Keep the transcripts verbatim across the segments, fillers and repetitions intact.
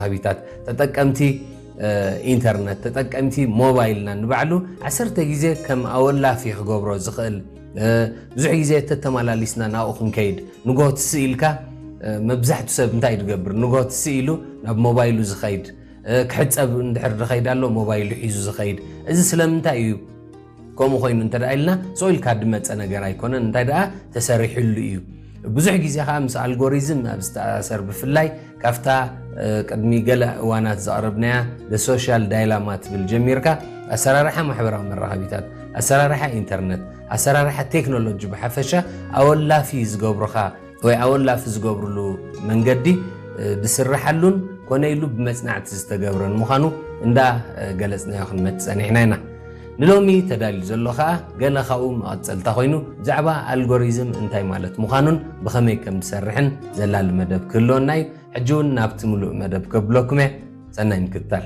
هابيتات تتقمتي ኢንተርኔት ተጠቀምቲ ሞባይልና ንባዕሉ عشرة ግዜ ከም ኣወላ ፊ ክገብሮ ዝኽእል ብዙሕ ግዜ ተተማላሊስና ናኡኹን ከይድ ንጎት ስኢልካ መብዛሕቱ ሰብ እንታይ ይገብር ንጎት ስኢሉ ናብ ሞባይሉ ዝኸይድ ክሕፀብ እንድሕር ዝኸይድ ኣሎ ሞባይሉ ሒዙ ዝኸይድ እዚ ስለምንታይ እዩ ከምኡ ኮይኑ እንተዳኢልና ሶኢልካ ድመፀ ነገር ኣይኮነን እንታይ ደኣ ተሰሪሕሉ እዩ ብዙሕ ግዜ ኻ ምስ ኣልጎሪዝም ኣብ ዝተኣሰር ብፍላይ ካፍታ ቅድሚ ገለ እዋናት ዘቕረብናያ ለሶሻል ዳይላማት ብል ጀሚርካ ኣሰራርሓ ማሕበራዊ መራኸቢታት ኣሰራርሓ ኢንተርኔት ኣሰራርሓ ቴክኖሎጂ ብሓፈሻ ኣወላፊ ዝገብሩኻ ወይ ኣወላፊ ዝገብሩሉ መንገዲ ብስራሓሉን ኮነ ኢሉ ብመጽናዕቲ ዝተገብረን ምዃኑ እንዳ ገለጽናዮ ክንመጽ ፀኒሕና ኢና ንሎሚ ተዳልዩ ዘሎ ከዓ ገለ ካብኡ መቐፀልታ ኮይኑ ብዛዕባ ኣልጎሪዝም እንታይ ማለት ምዃኑን ብኸመይ ከም ዝሰርሕን ዘላሊ መደብ ክህልወና እዩ ሕጂ እውን ናብቲ ሙሉእ መደብ ከብለኩም እየ ሰናይ ምክትታል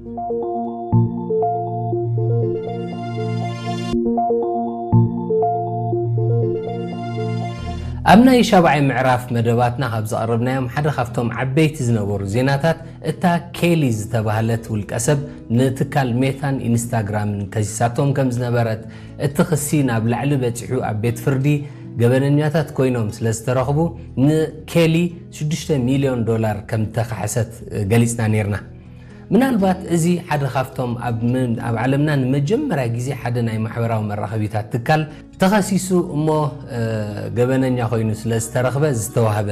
ኣብ ናይ ሻብዓይ ምዕራፍ መደባትና ካብ ዘቕርብናዮም ሓደ ካብቶም ዓበይቲ ዝነበሩ ዜናታት እታ ኬሊ ዝተባህለት ውልቀ ሰብ ንትካል ሜታን ኢንስታግራምን ከሲሳቶም ከም ዝነበረት እቲ ክሲ ናብ ላዕሊ በፂሑ ኣብ ቤት ፍርዲ ገበነኛታት ኮይኖም ስለ ዝተረኽቡ ንኬሊ ሽዱሽተ ሚልዮን ዶላር ከም ተኻሕሰት ገሊፅና ነርና ምናልባት እዚ ሓደ ካብቶም ኣብ ዓለምና ንመጀመርያ ግዜ ሓደ ናይ ማሕበራዊ መራኸቢታት ትካል ተኸሲሱ እሞ ገበነኛ ኮይኑ ስለ ዝተረኽበ ዝተዋህበ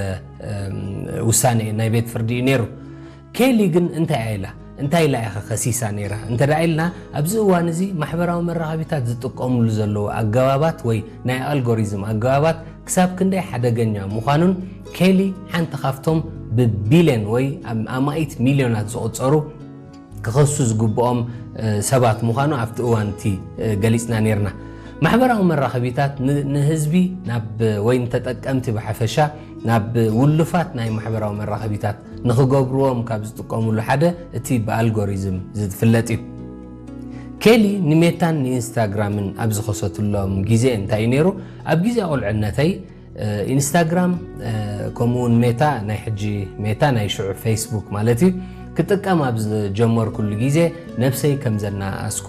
ውሳኔ ናይ ቤት ፍርዲ ነይሩ ኬሊ ግን እንታይ አይላ እንታይ ኢላ ኢኻ ከሲሳ ነይራ እንተዳኢልና ኣብዚ እዋን እዚ ማሕበራዊ መራኸቢታት ዝጥቀሙሉ ዘለዉ ኣገባባት ወይ ናይ ኣልጎሪዝም ኣገባባት ክሳብ ክንደይ ሓደገኛ ምዃኑን ኬሊ ሓንቲ ካብቶም ብቢልዮን ወይ ኣማኢት ሚልዮናት ዝቑፀሩ ክኸሱ ዝግብኦም ሰባት ምዃኑ ኣብቲ እዋን እቲ ገሊፅና ነርና ማሕበራዊ መራኸቢታት ንህዝቢ ናብ ወይ ተጠቀምቲ ብሓፈሻ ናብ ውልፋት ናይ ማሕበራዊ መራኸቢታት ንኽገብርዎም ካብ ዝጥቀሙሉ ሓደ እቲ ብኣልጎሪዝም ዝፍለጥ እዩ ኬሊ ንሜታን ንኢንስታግራምን ኣብ ዝኸሰትሎም ግዜ እንታይ ነይሩ ኣብ ግዜ ቁልዕነተይ ኢንስታግራም ከምኡውን ሜታ ናይ ሕጂ ሜታ ናይ ሽዑ ፌስቡክ ማለት እዩ ክጥቀም ኣብ ዝጀመርኩሉ ግዜ ነብሰይ ከም ዘናኣስኩ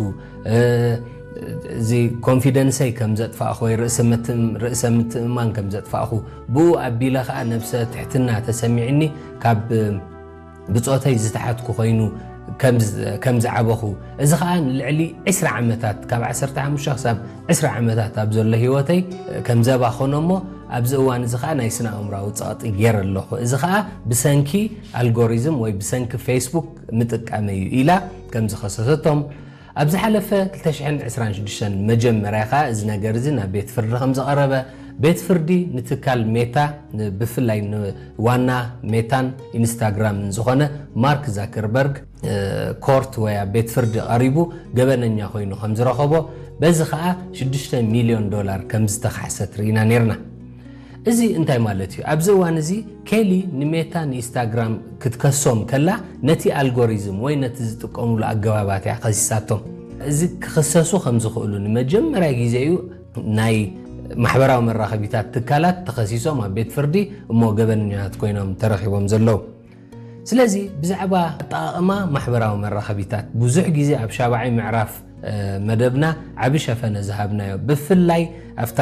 እዚ ኮንፊደንሰይ ከም ዘጥፋእኹ ወይ ርእሰ ምትእማን ከም ዘጥፋእኹ ብኡ ኣቢለ ከዓ ነብሰ ትሕትና ተሰሚዕኒ ካብ ብፆተይ ዝተሓትኩ ኮይኑ ከም ዝዓበኹ እዚ ከዓ ንልዕሊ عشرة ዓመታት ካብ عشرة وخمسة ክሳብ عشرة ዓመታት ኣብ ዘሎ ህይወተይ ከም ዘባኾኖ እሞ ኣብዚ እዋን እዚ ከዓ ናይ ስነ ኣእምሮዊ ፀቕጢ ገይረ ኣለኹ እዚ ከዓ ብሰንኪ ኣልጎሪዝም ወይ ብሰንኪ ፌስቡክ ምጥቃመ እዩ ኢላ ከም ዝኸሰሰቶም ኣብ ዝሓለፈ ክልተ ሽሕን ዓሰርተ ሽዱሽተ መጀመርያ ከዓ እዚ ነገር እዚ ናብ ቤት ፍርዲ ከም ዝቐረበ ቤት ፍርዲ ንትካል ሜታ ብፍላይ ዋና ሜታን ኢንስታግራም ዝኾነ ማርክ ዛከርበርግ ኮርት ወይ ቤት ፍርዲ ቀሪቡ ገበነኛ ኮይኑ ከም ዝረኸቦ በዚ ከዓ ሽዱሽተ ሚልዮን ዶላር ከም ዝተኻሕሰት ርኢና ነርና እዚ እንታይ ማለት እዩ ኣብዚ እዋን እዚ ኬሊ ንሜታን ኢንስታግራም ክትከሶም ከላ ነቲ ኣልጎሪዝም ወይ ነቲ ዝጥቀሙሉ ኣገባባት እያ ከሲሳቶም እዚ ክኽሰሱ ከም ዝኽእሉ ንመጀመርያ ግዜ እዩ ናይ ማሕበራዊ መራኸቢታት ትካላት ተኸሲሶም ኣብ ቤት ፍርዲ እሞ ገበነኛታት ኮይኖም ተረኺቦም ዘለዉ ስለዚ ብዛዕባ ኣጠቓቕማ ማሕበራዊ መራኸቢታት ብዙሕ ግዜ ኣብ ሻብዓይ ምዕራፍ መደብና ዓብ ሸፈነ ዝሃብናዮ ብፍላይ ኣፍታ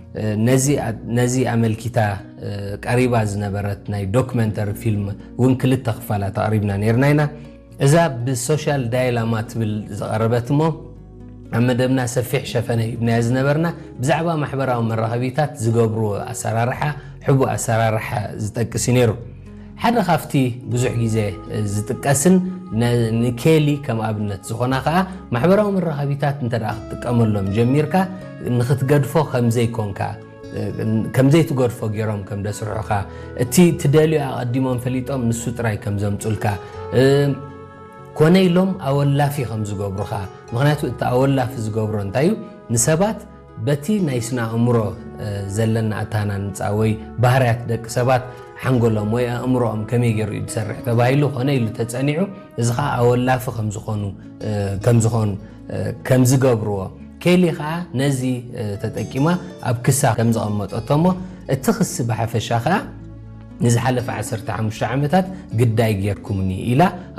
ነዚ ኣመልኪታ ቀሪባ ዝነበረት ናይ ዶክመንተሪ ፊልም እውን ክልተ ክፋላት ኣቕሪብና ነርና ኢና እዛ ብሶሻል ዳይላማ ትብል ዝቐረበት እሞ ኣብ መደብና ሰፊሕ ሸፈነ ሂብናያ ዝነበርና ብዛዕባ ማሕበራዊ መራኸቢታት ዝገብሩ ኣሰራርሓ ሕቡእ ኣሰራርሓ ዝጠቅስ እዩ ነይሩ ሓደ ካብቲ ብዙሕ ግዜ ዝጥቀስን ንኬሊ ከም ኣብነት ዝኾና ከዓ ማሕበራዊ መራኸቢታት እንተደኣ ክትጥቀመሎም ጀሚርካ ንኽትገድፎ ከምዘይኮንካ ከምዘይትገድፎ ገይሮም ከም ደስርሑኻ እቲ ትደልዩ ኣቐዲሞም ፈሊጦም ንሱ ጥራይ ከም ዘምፁልካ ኮነ ኢሎም ኣወላፊ ከም ዝገብሩኻ ምክንያቱ እቲ ኣወላፊ ዝገብሮ እንታይ እዩ ንሰባት በቲ ናይ ስነ ኣእምሮ ዘለና ኣታናንፃ ወይ ባህርያት ደቂ ሰባት ሓንጎሎም ወይ ኣእምሮኦም ከመይ ገይሩ እዩ ዝሰርሕ ተባሂሉ ኮነ ኢሉ ተፀኒዑ እዚ ከዓ ኣወላፊ ከም ዝኾኑ ከም ዝኾኑ ከም ዝገብርዎ ኬሊ ከዓ ነዚ ተጠቂማ ኣብ ክሳ ከም ዘቐመጠቶ እሞ እቲ ክሲ ብሓፈሻ ከዓ نزحلف عشرة خمسة عمتات قداي غيركمني إلى